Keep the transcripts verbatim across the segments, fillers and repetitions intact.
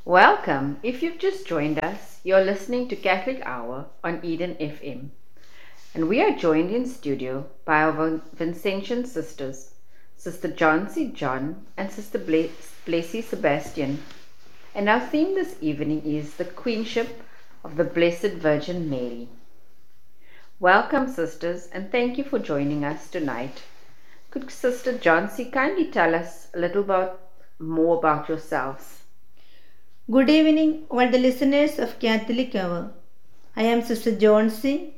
Welcome. If you've just joined us, you're listening to Catholic Hour on Eden F M. And we are joined in studio by our Vincentian sisters, Sister John C. John and Sister Blessy Sebastian. And our theme this evening is the Queenship of the Blessed Virgin Mary. Welcome, sisters, and thank you for joining us tonight. Could Sister John C. kindly tell us a little about, more about yourselves? Good evening, all the listeners of Catholic Hour. I am Sister Johnsy.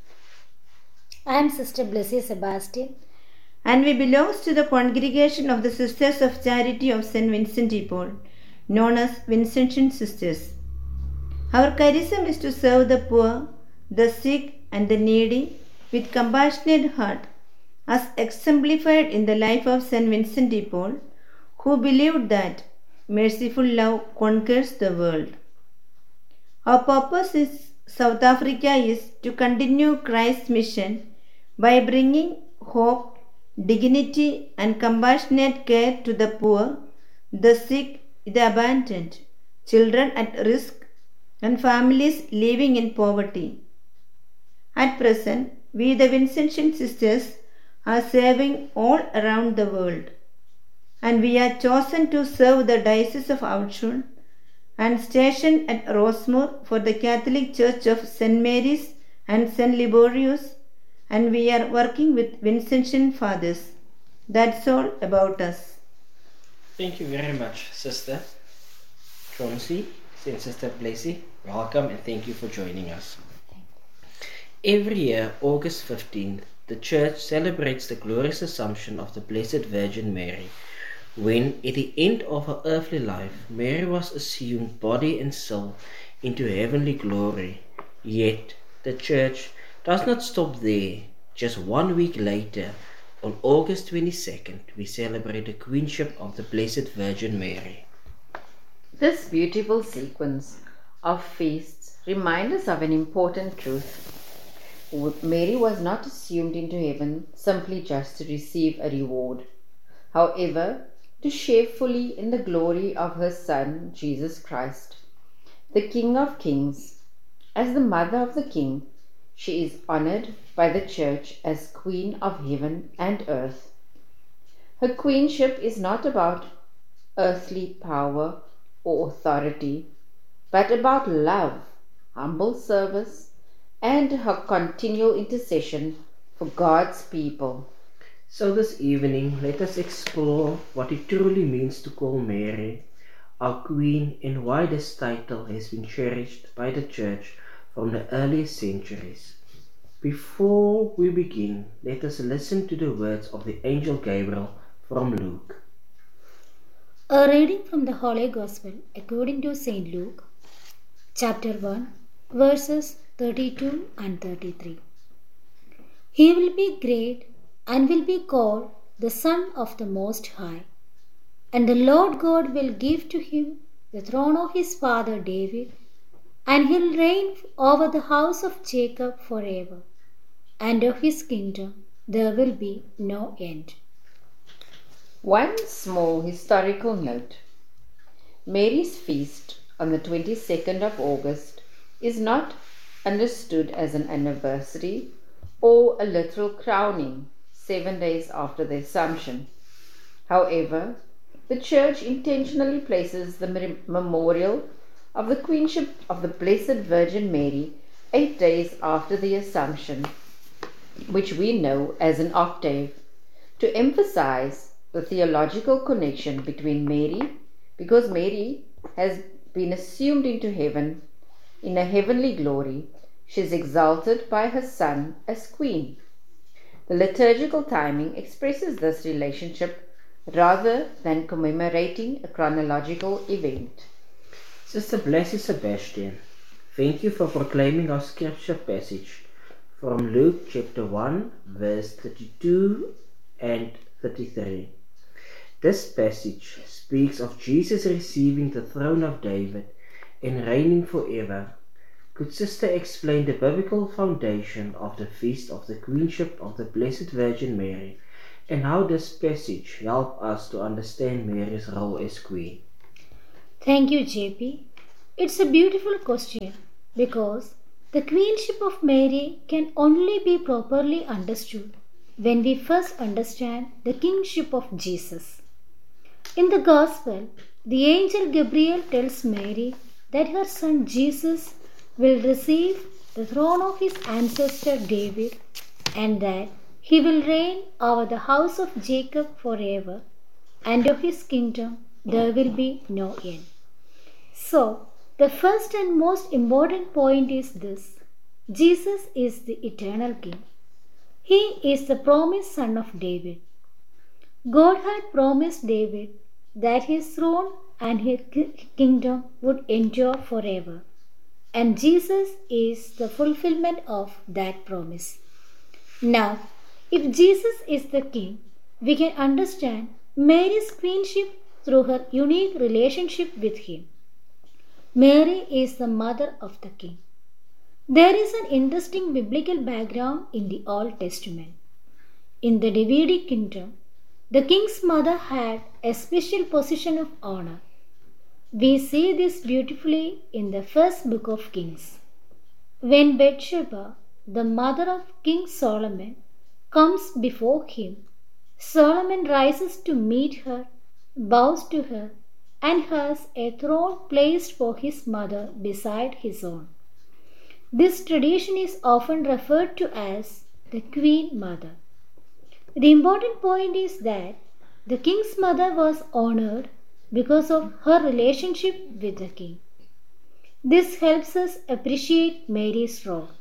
I am Sister Blessy Sebastian. And we belong to the congregation of the Sisters of Charity of Saint Vincent de Paul, known as Vincentian Sisters. Our charism is to serve the poor, the sick, and the needy with compassionate heart, as exemplified in the life of Saint Vincent de Paul, who believed that merciful love conquers the world. Our purpose in South Africa is to continue Christ's mission by bringing hope, dignity, and compassionate care to the poor, the sick, the abandoned, children at risk, and families living in poverty. At present, we, the Vincentian Sisters, are serving all around the world, and we are chosen to serve the Diocese of Outshun and stationed at Rosemoor for the Catholic Church of Saint Mary's and Saint Liborius, and we are working with Vincentian Fathers. That's all about us. Thank you very much, Sister Johnsy and Sister Blessy. Welcome and thank you for joining us. Every year, August fifteenth, the Church celebrates the glorious Assumption of the Blessed Virgin Mary, when, at the end of her earthly life, Mary was assumed body and soul into heavenly glory. Yet, the Church does not stop there. Just one week later, on August twenty-second, we celebrate the Queenship of the Blessed Virgin Mary. This beautiful sequence of feasts reminds us of an important truth. Mary was not assumed into heaven simply just to receive a reward. However, to share fully in the glory of her Son, Jesus Christ, the King of Kings. As the mother of the King, she is honored by the Church as Queen of heaven and earth. Her queenship is not about earthly power or authority, but about love, humble service, and her continual intercession for God's people. So this evening, let us explore what it truly means to call Mary our Queen and why this title has been cherished by the Church from the earliest centuries. Before we begin, let us listen to the words of the angel Gabriel from Luke. A reading from the Holy Gospel according to Saint Luke, chapter one, verses thirty-two and thirty-three. He will be great and will be called the Son of the Most High, and the Lord God will give to him the throne of his father David, and he'll reign over the house of Jacob forever, and of his kingdom there will be no end. One small historical note. Mary's feast on the twenty-second of August is not understood as an anniversary or a literal crowning seven days after the Assumption. However, the Church intentionally places the memorial of the Queenship of the Blessed Virgin Mary eight days after the Assumption, which we know as an octave, to emphasize the theological connection between Mary, because Mary has been assumed into heaven in a heavenly glory. She is exalted by her Son as Queen. The liturgical timing expresses this relationship rather than commemorating a chronological event. Sister Blessy Sebastian, thank you for proclaiming our scripture passage from Luke chapter one, verse thirty-two and thirty-three. This passage speaks of Jesus receiving the throne of David and reigning forever. Could Sister explain the biblical foundation of the feast of the Queenship of the Blessed Virgin Mary and how this passage helps us to understand Mary's role as Queen? Thank you, J P. It's a beautiful question because the queenship of Mary can only be properly understood when we first understand the kingship of Jesus. In the Gospel, the angel Gabriel tells Mary that her son Jesus will receive the throne of his ancestor David and that he will reign over the house of Jacob forever, and of his kingdom there will be no end. So, the first and most important point is this: Jesus is the eternal King. He is the promised son of David. God had promised David that his throne and his kingdom would endure forever, and Jesus is the fulfillment of that promise. Now, if Jesus is the King, we can understand Mary's queenship through her unique relationship with him. Mary is the mother of the King. There is an interesting biblical background in the Old Testament. In the Davidic kingdom, the king's mother had a special position of honor. We see this beautifully in the first book of Kings. When Bathsheba, the mother of King Solomon, comes before him, Solomon rises to meet her, bows to her, and has a throne placed for his mother beside his own. This tradition is often referred to as the Queen Mother. The important point is that the king's mother was honored because of her relationship with the king. This helps us appreciate Mary's role.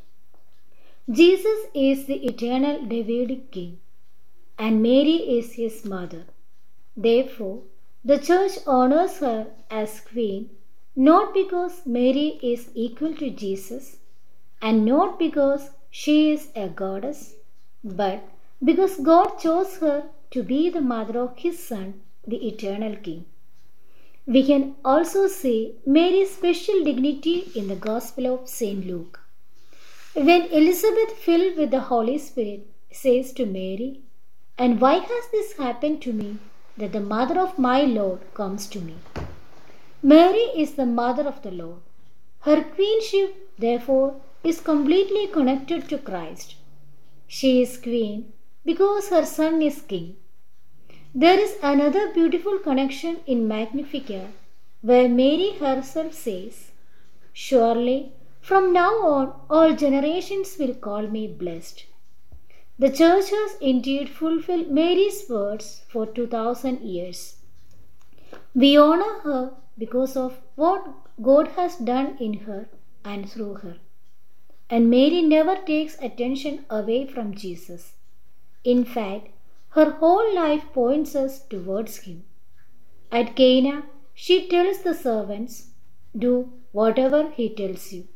Jesus is the eternal Davidic king, and Mary is his mother. Therefore, the church honors her as queen not because Mary is equal to Jesus and not because she is a goddess, but because God chose her to be the mother of his son, the eternal king. We can also see Mary's special dignity in the Gospel of Saint Luke. When Elizabeth, filled with the Holy Spirit, says to Mary, "And why has this happened to me, that the mother of my Lord comes to me?" Mary is the mother of the Lord. Her queenship, therefore, is completely connected to Christ. She is queen because her son is king. There is another beautiful connection in Magnificat where Mary herself says, "Surely from now on all generations will call me blessed." The church has indeed fulfilled Mary's words for two thousand years. We honor her because of what God has done in her and through her. And Mary never takes attention away from Jesus. In fact, her whole life points us towards him. At Cana, she tells the servants, "Do whatever he tells you."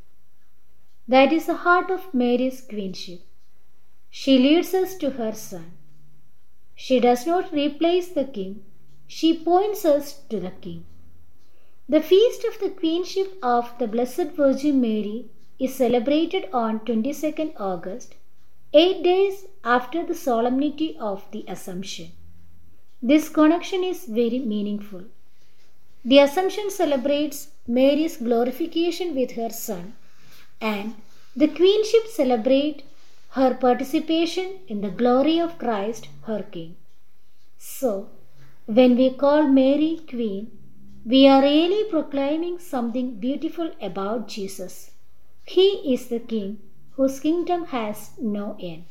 That is the heart of Mary's queenship. She leads us to her son. She does not replace the king, she points us to the king. The feast of the queenship of the Blessed Virgin Mary is celebrated on twenty-second August, eight days after the solemnity of the Assumption. This connection is very meaningful. The Assumption celebrates Mary's glorification with her son, and the queenship celebrates her participation in the glory of Christ, her King. So, when we call Mary Queen, we are really proclaiming something beautiful about Jesus. He is the King whose kingdom has no end.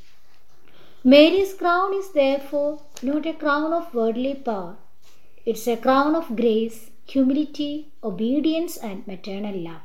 Mary's crown is therefore not a crown of worldly power. It's a crown of grace, humility, obedience, and maternal love.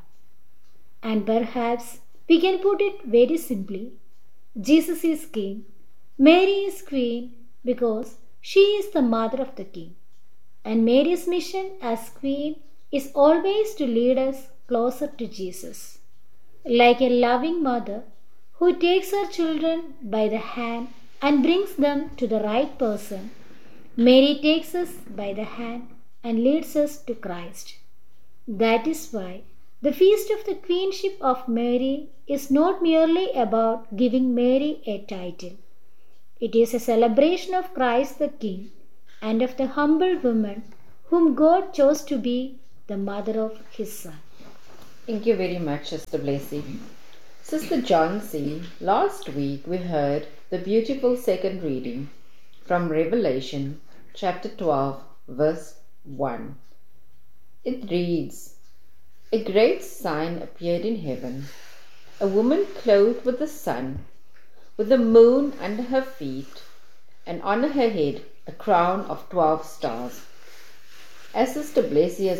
And perhaps we can put it very simply: Jesus is King, Mary is Queen because she is the mother of the King. And Mary's mission as Queen is always to lead us closer to Jesus. Like a loving mother who takes her children by the hand and brings them to the right person, Mary takes us by the hand and leads us to Christ. That is why the feast of the Queenship of Mary is not merely about giving Mary a title. It is a celebration of Christ the King and of the humble woman whom God chose to be the mother of his son. Thank you very much, Sister Blessy. Sister John C., last week we heard the beautiful second reading from Revelation chapter twelve, verse one. It reads, "A great sign appeared in heaven, a woman clothed with the sun, with the moon under her feet, and on her head a crown of twelve stars." As Sister Blessy has